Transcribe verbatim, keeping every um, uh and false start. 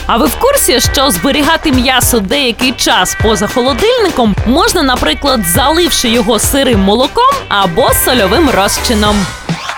А ви в курсі, що зберігати м'ясо деякий час поза холодильником можна, наприклад, заливши його сирим молоком або сольовим розчином?